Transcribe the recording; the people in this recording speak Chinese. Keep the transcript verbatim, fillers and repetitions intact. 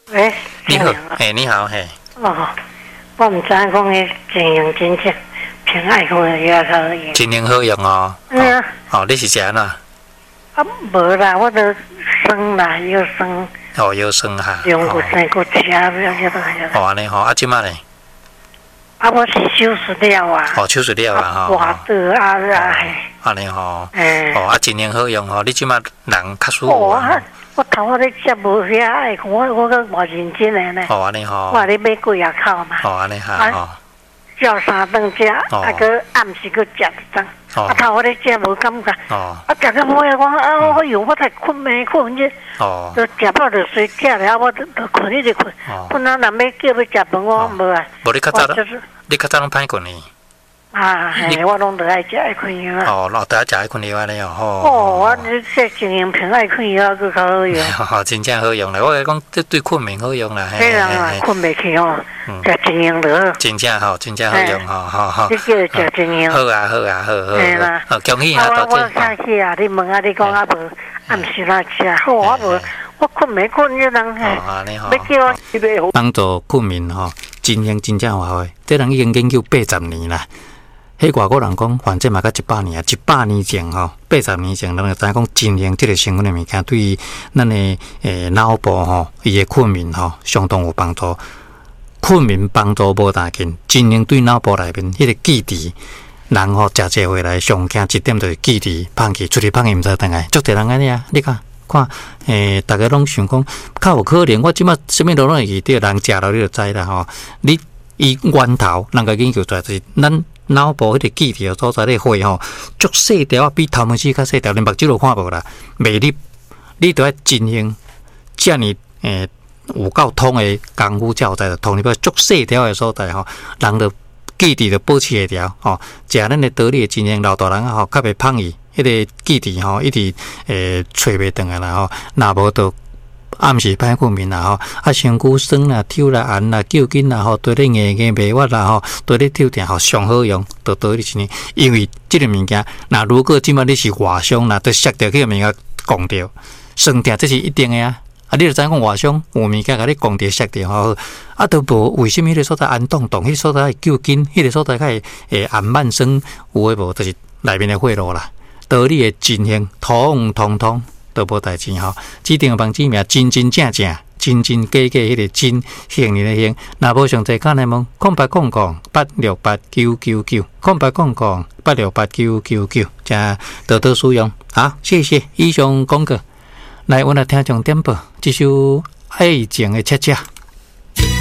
喂， 你好，嘿，你好，嘿。 哦，我唔知讲迄经营真正平爱康的药好用。 真营好用哦。 嗯啊。 哦，你是食安怎？ 啊，无啦，我都酸啦，药酸。 哦，药酸哈。 用过生过吃，不要晓得晓得。 哦，安尼吼，啊，即摆咧？ 啊，我是手术了啊。 哦，手术了啊，吼。 活得啊啊嘿。 安尼吼。 嗯。 哦，啊，真营好用吼，你即摆人较舒服。 哦啊。我头我咧食无遐爱，我我个偌认真诶呢。 哦，安尼吼。 我咧买几啊口嘛。 哦，安尼哈吼。 叫三顿食，啊个暗时个食一顿。啊头我咧食无感觉。哦。啊食到尾啊，我啊我用我才困眠困去。哦。就食饱就睡觉了，我就就困一直困。哦。本来若要叫要食饭，我无啊。 无你较早拢，你较早拢歹困呢。 啊，嘿，我拢得爱食爱困药啊。 哦，老得爱食爱困药安尼哦。 哦，我你这经营平爱困药佫较好用。 哦，真正好用啦！我来讲，这对困眠好用啦。 嘿人啊，困袂去哦，食经营就好。 真正吼，真正好用吼，吼吼。 你叫食经营。 好啊，好啊，好好。 嘿啦。 好，恭喜啊！ 我我上去啊，你问啊，你讲啊无，暗时哪食？好啊无，我困袂困迄人嘿。哦，安尼吼。要叫我去买好。 帮助困眠吼，真经真正有效诶。这人已经研究八十年啦。迄外国人讲，反正嘛，甲一百年啊，一百年前吼，八十年前，人就知影讲，真营即个成分的物件，对于咱的诶脑部吼，伊的困眠吼，相当有帮助。困眠帮助无大紧，真营对脑部内面迄个记忆，人吼食济回来上惊一点就是记忆放弃，出去放弃毋知倒来，足侪人安尼啊，你看。看，诶，大家拢想讲，较有可能，我即摆啥物都拢会记得，人食了你就知啦吼。你伊源头，人个研究出来就是咱。脑部迄个记忆所在咧血吼，足细条啊，比头毛丝较细条，连目睭都看无啦。魅力，你都要真用，遮尔诶有够通诶功夫才有在通。你不足细条诶所在吼，人就记忆就保持会条吼。食咱诶道理诶真用，老大人啊吼，较袂胖伊，迄个记忆吼一直诶找袂转来啦吼。若无就暗时歹困眠啦吼，啊身躯酸啦、抽啦、寒啦、叫紧啦吼，对咧硬硬袂屈啦吼，对咧抽定吼上好用，就道理是呢。因为即个物件，那如果即摆你是外伤啦，都摔着迄个物件讲着，酸定这是一定的啊。啊，你就知影讲外伤有物件甲你讲着摔着吼，啊都无为什么迄个所在安动动，迄个所在叫紧，迄个所在较会诶按慢生，有诶无就是内面诶血路啦，道理诶真行，通通通。都无代志吼，指定帮指名真真正正、真真假假，迄个真行你的行。若无上侪看来问，空八空空八六八九九九，空八空空八六八九九九，加多多使用。好，谢谢以上广告。来，我来听重点报，这首爱情的恰恰。